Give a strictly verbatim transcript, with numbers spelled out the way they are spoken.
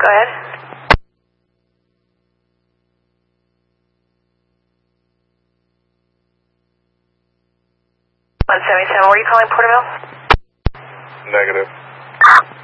Go ahead. one seventy-seven, were you calling Porterville? Negative.